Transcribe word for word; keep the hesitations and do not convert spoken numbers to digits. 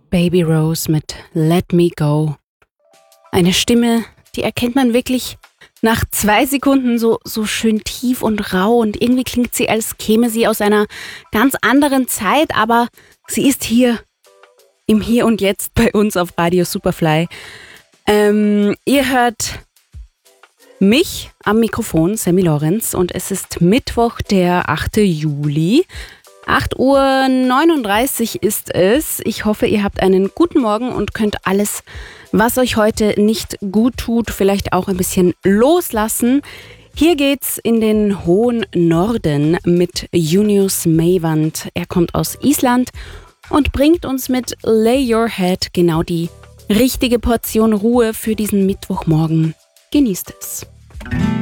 Baby Rose mit Let Me Go. Eine Stimme, die erkennt man wirklich nach zwei Sekunden so, so schön tief und rau und irgendwie klingt sie, als käme sie aus einer ganz anderen Zeit, aber sie ist hier, im Hier und Jetzt bei uns auf Radio Superfly. Ähm, ihr hört mich am Mikrofon, Sammy Lorenz, und es ist Mittwoch, der achte Juli. acht Uhr neununddreißig ist es. Ich hoffe, ihr habt einen guten Morgen und könnt alles, was euch heute nicht gut tut, vielleicht auch ein bisschen loslassen. Hier geht's in den hohen Norden mit Junius Meyvant. Er kommt aus Island und bringt uns mit Lay Your Head genau die richtige Portion Ruhe für diesen Mittwochmorgen. Genießt es.